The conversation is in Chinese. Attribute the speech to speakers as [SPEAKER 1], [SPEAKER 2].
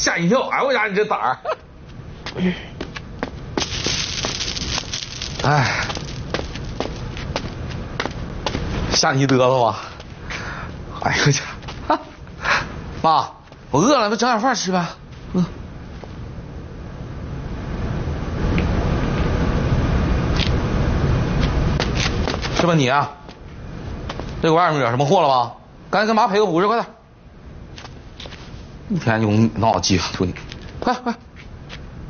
[SPEAKER 1] 吓一跳！哎，我家你这胆儿！哎，吓你一嘚瑟吧！哎呦我去！妈，我饿了，不整点饭吃呗？是吧你啊？这外面惹什么祸了吧？赶紧跟妈赔个不是，快点！一天就闹鸡，求你，快！